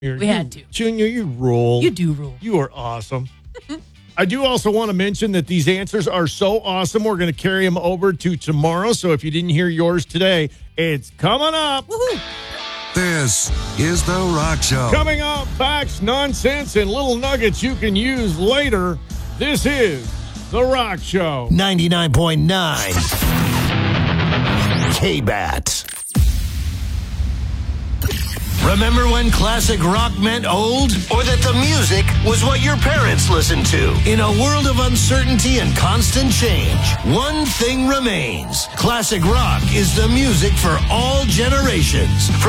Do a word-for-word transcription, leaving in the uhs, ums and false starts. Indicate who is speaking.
Speaker 1: You're,
Speaker 2: We
Speaker 1: you,
Speaker 2: had to.
Speaker 1: Junior, you rule.
Speaker 2: You do rule.
Speaker 1: You are awesome. I do also want to mention that these answers are so awesome. We're going to carry them over to tomorrow. So if you didn't hear yours today, it's coming up.
Speaker 2: Woohoo!
Speaker 3: This is The Rock Show.
Speaker 1: Coming up, facts, nonsense, and little nuggets you can use later. This is The Rock Show.
Speaker 4: ninety-nine point nine K-Bat. Remember when classic rock meant old? Or that the music was what your parents listened to? In a world of uncertainty and constant change, one thing remains. Classic rock is the music for all generations. From